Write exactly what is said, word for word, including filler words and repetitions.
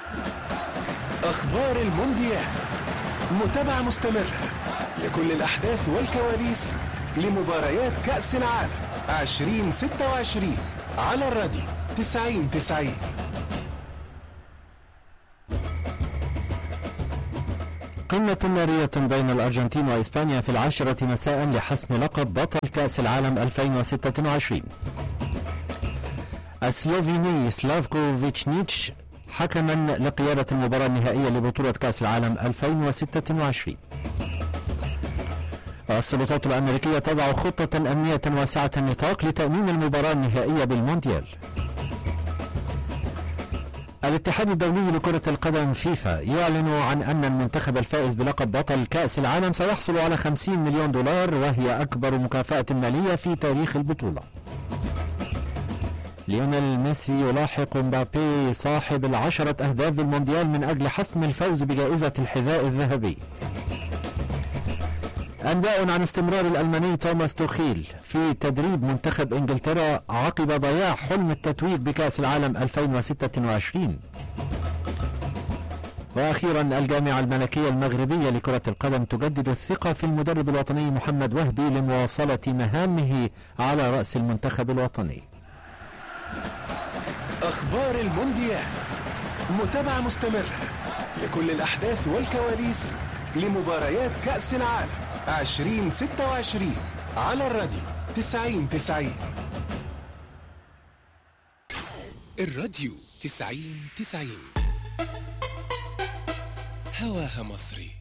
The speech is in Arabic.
أخبار المونديال، متابعة مستمرة لكل الأحداث والكواليس لمباريات كأس العالم ألفين وستة وعشرين على الراديو تسعين تسعين. قمة نارية بين الأرجنتين وإسبانيا في العاشرة مساء لحسم لقب بطل كأس العالم ألفين وستة وعشرين. السلوفيني سلافكو فيتشنيتش حكما لقيادة المباراة النهائية لبطولة كأس العالم ألفين وستة وعشرين. السلطات الأمريكية تضع خطة أمنية واسعة النطاق لتأمين المباراة النهائية بالمونديال. الاتحاد الدولي لكرة القدم فيفا يعلن عن أن المنتخب الفائز بلقب بطل كأس العالم سيحصل على خمسين مليون دولار، وهي أكبر مكافأة مالية في تاريخ البطولة. ليونيل ميسي يلاحق مبابي صاحب العشرة أهداف بالمونديال من أجل حسم الفوز بجائزة الحذاء الذهبي. أنباء عن استمرار الألماني توماس توخيل في تدريب منتخب إنجلترا عقب ضياع حلم التتويج بكأس العالم ألفين وستة وعشرين. وأخيرا الجامعة الملكية المغربية لكرة القدم تجدد الثقة في المدرب الوطني محمد وهبي لمواصلة مهامه على رأس المنتخب الوطني. أخبار المونديال، متابعة مستمرة لكل الأحداث والكواليس لمباريات كأس العالم ألفين وستة وعشرين على الراديو تسعين تسعين. الراديو تسعين تسعين، هواها مصري.